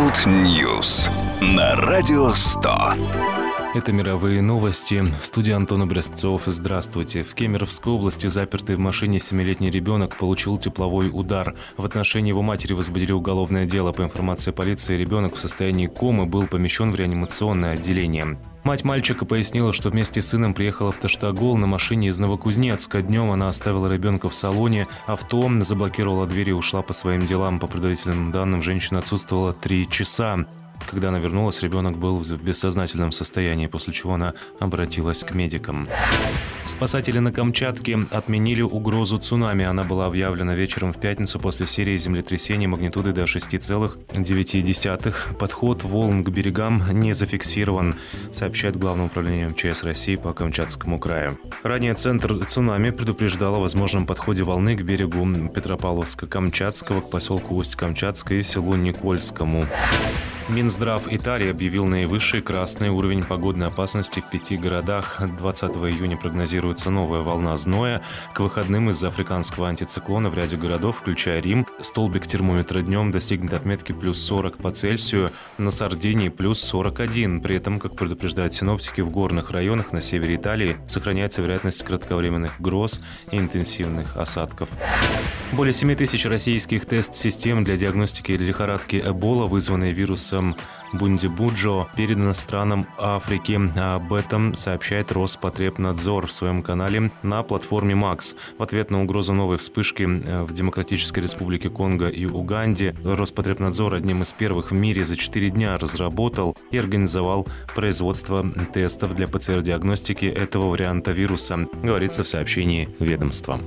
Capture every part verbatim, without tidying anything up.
World News на Радио сто. Это мировые новости. В студии Антон Образцов. Здравствуйте. В Кемеровской области запертый в машине семилетний ребенок получил тепловой удар. В отношении его матери возбудили уголовное дело. По информации полиции, ребенок в состоянии комы был помещен в реанимационное отделение. Мать мальчика пояснила, что вместе с сыном приехала в Таштагол на машине из Новокузнецка. Днем она оставила ребенка в салоне. Авто заблокировала дверь и ушла по своим делам. По предварительным данным, женщина отсутствовала три часа. Когда она вернулась, ребенок был в бессознательном состоянии, после чего она обратилась к медикам. Спасатели на Камчатке отменили угрозу цунами. Она была объявлена вечером в пятницу после серии землетрясений магнитудой до шести целых девяти десятых. Подход волн к берегам не зафиксирован, сообщает Главное управление эм че эс России по Камчатскому краю. Ранее Центр цунами предупреждал о возможном подходе волны к берегу Петропавловска-Камчатского, к поселку Усть-Камчатское и селу Никольскому. Минздрав Италии объявил наивысший красный уровень погодной опасности в пяти городах. двадцатого июня прогнозируется новая волна зноя. К выходным из-за африканского антициклона в ряде городов, включая Рим, столбик термометра днем достигнет отметки плюс сорок по Цельсию, на Сардинии плюс сорок один. При этом, как предупреждают синоптики, в горных районах на севере Италии сохраняется вероятность кратковременных гроз и интенсивных осадков. Более семи тысяч российских тест-систем для диагностики лихорадки Эбола, вызванной вирусом Бундибуджо, передано странам Африки. Об этом сообщает Роспотребнадзор в своем канале на платформе Макс. В ответ на угрозу новой вспышки в Демократической Республике Конго и Уганде, Роспотребнадзор одним из первых в мире за четыре дня разработал и организовал производство тестов для пэ цэ эр-диагностики этого варианта вируса, говорится в сообщении ведомства.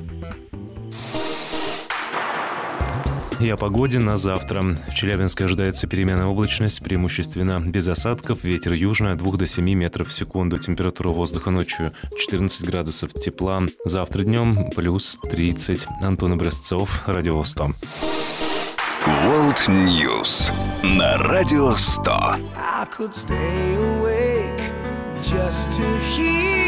И о погоде на завтра. В Челябинске ожидается переменная облачность, преимущественно без осадков, ветер южный от двух до семи метров в секунду. Температура воздуха ночью четырнадцать градусов тепла. Завтра днем плюс тридцать. Антон Образцов, Радио сто. World News на Радио сто. I could stay awake just to hear